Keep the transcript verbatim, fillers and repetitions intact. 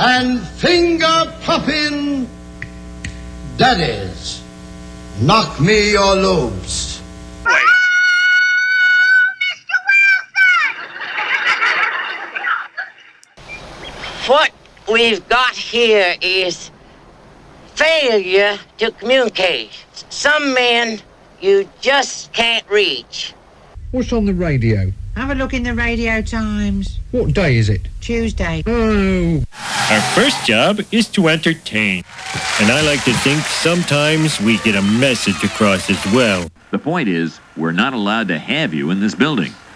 and finger-popping daddies. Knock me your lobes. What we've got here is failure to communicate. Some men you just can't reach. What's on the radio? Have a look in the Radio Times. What day is it? Tuesday. Oh. Our first job is to entertain. And I like to think sometimes we get a message across as well. The point is, we're not allowed to have you in this building.